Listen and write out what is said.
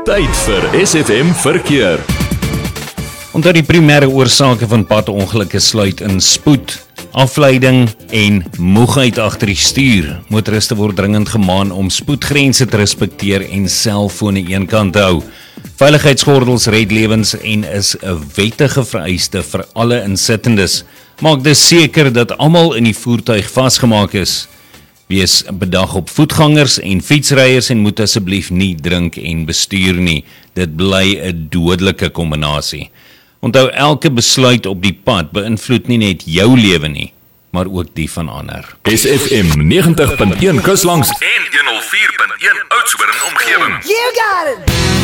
Tyd vir SFM Verkeer. Onder die primêre oorsake van padongelukke sluit in spoed, afleiding en moegheid agter die stuur. Motoriste word dringend gemaan om spoedgrense te respekteer en selfone eenkant te hou. Veiligheidsgordels red lewens en is 'n wettige vereiste vir alle insittendes. Maak dus seker dat almal in die voertuig vasgemaak is. Wees bedag op voetgangers en fietsryers en moet asseblief nie drink en bestuur nie. Dit bly 'n dodelike kombinasie. Onthou, elke besluit op die pad beïnvloed nie net jou lewe nie, maar ook die van ander. SFM 90.1 Kuslangs en 104.1 Oudtshoorn omgewing. You got it!